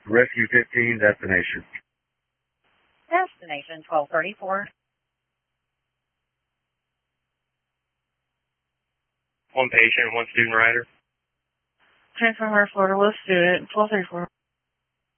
Rescue 15, destination. Destination 1234. One patient, one student rider. Transformer, Florida, West student, 1234.